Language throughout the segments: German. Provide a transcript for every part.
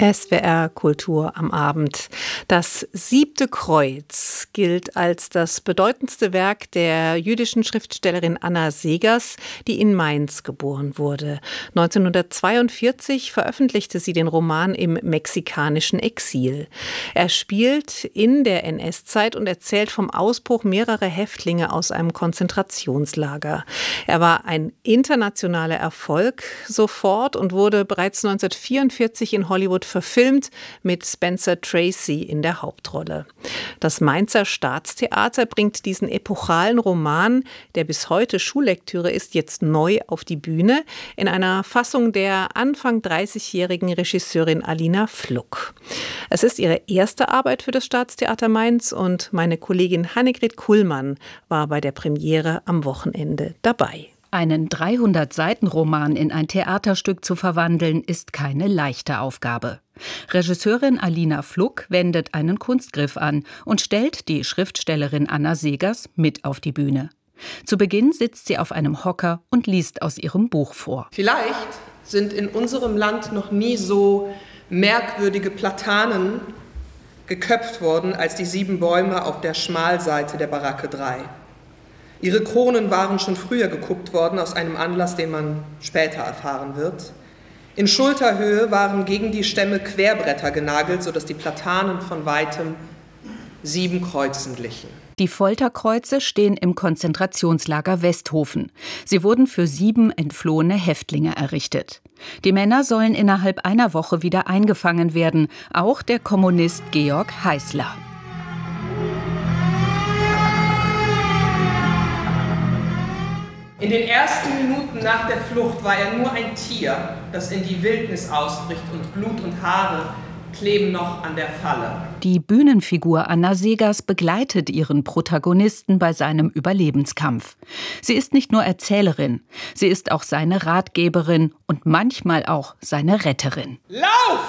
SWR Kultur am Abend. Das 7. Kreuz gilt als das bedeutendste Werk der jüdischen Schriftstellerin Anna Seghers, die in Mainz geboren wurde. 1942 veröffentlichte sie den Roman im mexikanischen Exil. Er spielt in der NS-Zeit und erzählt vom Ausbruch mehrerer Häftlinge aus einem Konzentrationslager. Er war ein internationaler Erfolg sofort und wurde bereits 1944 in Hollywood verfilmt mit Spencer Tracy in der Hauptrolle. Das Mainzer Staatstheater bringt diesen epochalen Roman, der bis heute Schullektüre ist, jetzt neu auf die Bühne, in einer Fassung der Anfang 30-jährigen Regisseurin Alina Fluck. Es ist ihre erste Arbeit für das Staatstheater Mainz und meine Kollegin Hannegret Kuhlmann war bei der Premiere am Wochenende dabei. Einen 300-Seiten-Roman in ein Theaterstück zu verwandeln, ist keine leichte Aufgabe. Regisseurin Alina Fluck wendet einen Kunstgriff an und stellt die Schriftstellerin Anna Seghers mit auf die Bühne. Zu Beginn sitzt sie auf einem Hocker und liest aus ihrem Buch vor. Vielleicht sind in unserem Land noch nie so merkwürdige Platanen geköpft worden als die 7 Bäume auf der Schmalseite der Baracke 3. Ihre Kronen waren schon früher gekuppt worden, aus einem Anlass, den man später erfahren wird. In Schulterhöhe waren gegen die Stämme Querbretter genagelt, sodass die Platanen von weitem 7 Kreuzen glichen. Die Folterkreuze stehen im Konzentrationslager Westhofen. Sie wurden für 7 entflohene Häftlinge errichtet. Die Männer sollen innerhalb einer Woche wieder eingefangen werden, auch der Kommunist Georg Heißler. In den ersten Minuten nach der Flucht war er nur ein Tier, das in die Wildnis ausbricht, und Blut und Haare kleben noch an der Falle. Die Bühnenfigur Anna Seghers begleitet ihren Protagonisten bei seinem Überlebenskampf. Sie ist nicht nur Erzählerin, sie ist auch seine Ratgeberin und manchmal auch seine Retterin. Lauf!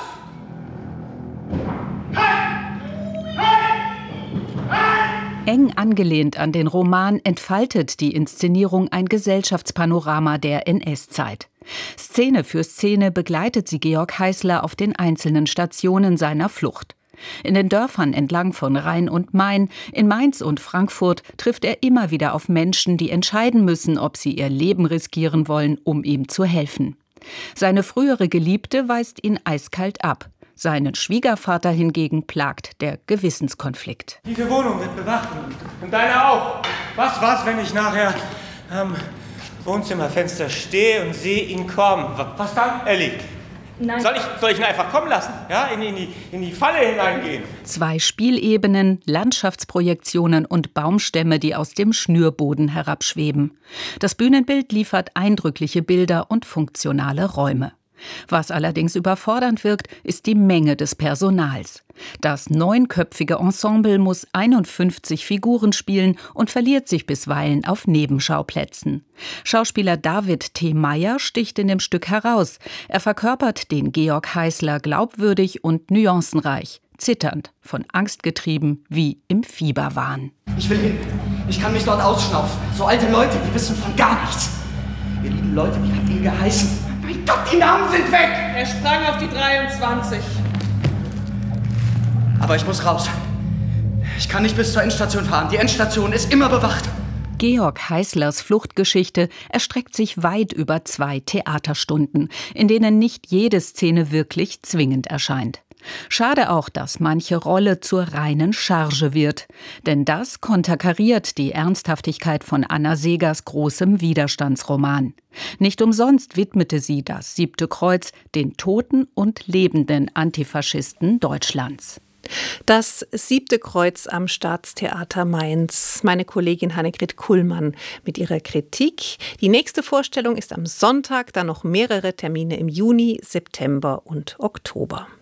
Eng angelehnt an den Roman entfaltet die Inszenierung ein Gesellschaftspanorama der NS-Zeit. Szene für Szene begleitet sie Georg Heißler auf den einzelnen Stationen seiner Flucht. In den Dörfern entlang von Rhein und Main, in Mainz und Frankfurt trifft er immer wieder auf Menschen, die entscheiden müssen, ob sie ihr Leben riskieren wollen, um ihm zu helfen. Seine frühere Geliebte weist ihn eiskalt ab. Seinen Schwiegervater hingegen plagt der Gewissenskonflikt. Diese Wohnung wird bewacht und deine auch. Was, wenn ich nachher am Wohnzimmerfenster stehe und sehe ihn kommen? Was dann, Elli? Nein. Soll ich ihn einfach kommen lassen? Ja, in die Falle hineingehen? 2 Spielebenen, Landschaftsprojektionen und Baumstämme, die aus dem Schnürboden herabschweben. Das Bühnenbild liefert eindrückliche Bilder und funktionale Räume. Was allerdings überfordernd wirkt, ist die Menge des Personals. Das 9-köpfige Ensemble muss 51 Figuren spielen und verliert sich bisweilen auf Nebenschauplätzen. Schauspieler David T. Meyer sticht in dem Stück heraus. Er verkörpert den Georg Heißler glaubwürdig und nuancenreich, zitternd, von Angst getrieben wie im Fieberwahn. Ich will hin. Ich kann mich dort ausschnaufen. So alte Leute, die wissen von gar nichts. Ihr lieben Leute, wie habt ihr geheißen? Mein Gott, die Namen sind weg! Er sprang auf die 23. Aber ich muss raus. Ich kann nicht bis zur Endstation fahren. Die Endstation ist immer bewacht. Georg Heißlers Fluchtgeschichte erstreckt sich weit über 2 Theaterstunden, in denen nicht jede Szene wirklich zwingend erscheint. Schade auch, dass manche Rolle zur reinen Charge wird. Denn das konterkariert die Ernsthaftigkeit von Anna Seghers großem Widerstandsroman. Nicht umsonst widmete sie das 7. Kreuz den toten und lebenden Antifaschisten Deutschlands. Das 7. Kreuz am Staatstheater Mainz. Meine Kollegin Hannegret Kuhlmann mit ihrer Kritik. Die nächste Vorstellung ist am Sonntag, dann noch mehrere Termine im Juni, September und Oktober.